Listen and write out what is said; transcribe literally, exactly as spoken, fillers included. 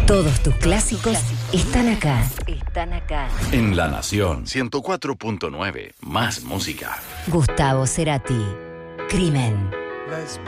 Todos tus clásicos están acá. Están acá. En La Nación ciento cuatro punto nueve. Más música. Gustavo Cerati. Crimen. La